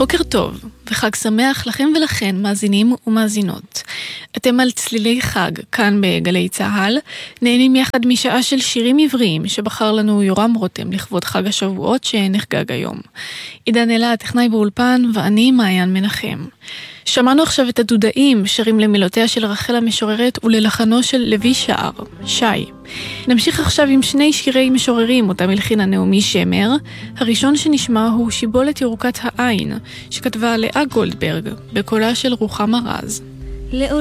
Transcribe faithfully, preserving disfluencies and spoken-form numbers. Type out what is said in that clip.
בוקר טוב, וחג שמח לכם ולכן, מאזינים ומאזינות. אתם על צלילי חג, כאן בגלי צהל, נהנים יחד משעה של שירים עבריים שבחר לנו יורם רותם לכבוד חג השבועות שנחגג היום. עידן אלה, הטכנאי באולפן, ואני מעיין מנחם. שמענו עכשיו את הדודאים, שרים למילותיה של רחל המשוררת וללחנו של לוי שער, שי. נמשיך עכשיו עם שני שירי משוררים, אותם הלחין הנעמי שמר. הראשון שנשמע הוא שיבולת ירוקת העין, שכתבה לאה גולדברג, בקולה של רוחמה רז.